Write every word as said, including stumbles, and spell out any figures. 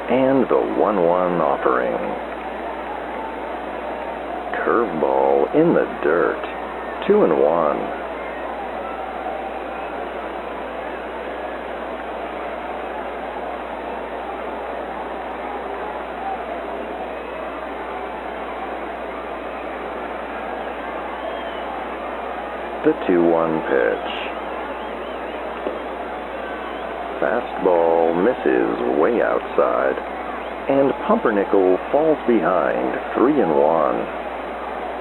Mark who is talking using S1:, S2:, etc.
S1: And the one one offering. Curveball in the dirt. Two and one. The two one pitch. Fastball misses way outside, and Pumpernickel falls behind three and one.